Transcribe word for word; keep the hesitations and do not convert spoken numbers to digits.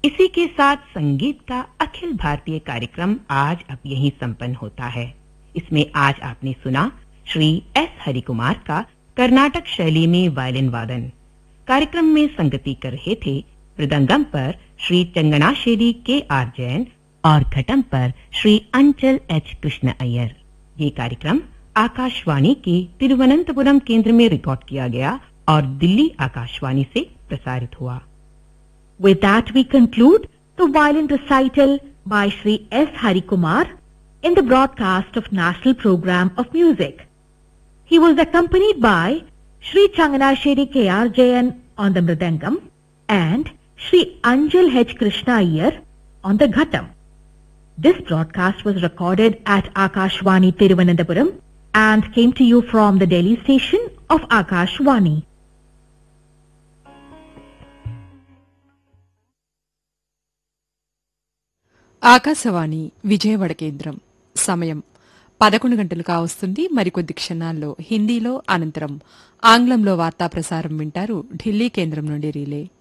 इसी के साथ संगीत का अखिल भारतीय कार्यक्रम आज अब यहीं संपन्न होता है। इसमें आज आपने सुना श्री एस हरिकुमार का कर्नाटक शैली में वायलिन वादन। कार्यक्रम में संगति कर रहे थे मृदंगम पर श्री चंगनाशेरी के आर जैन और घटम पर श्री अंचल एच कृष्ण अय्यर। ये कार्यक्रम आकाशवाणी के तिरुवनंतपुरम केंद्र में रिकॉर्ड किया गया और दिल्ली आकाशवाणी से प्रसारित हुआ। With that we conclude the violin recital by Shri S. Harikumar in the broadcast of National Program of Music. He was accompanied by Shri Changanasheri K R Jayan on the Mridangam and Shri Anjal H. Krishna Iyer on the Ghatam. This broadcast was recorded at Akashwani Tiruvananthapuram and came to you from the Delhi station of Akashwani. Akashvani Vijayawada కేంద్రం సమయం పదకొండు గంటలు కావస్తుంది. మరికొద్ది క్షణాల్లో హిందీలో, అనంతరం ఆంగ్లంలో వార్తా ప్రసారం వింటారు ఢిల్లీ కేంద్రం నుండి రిలే.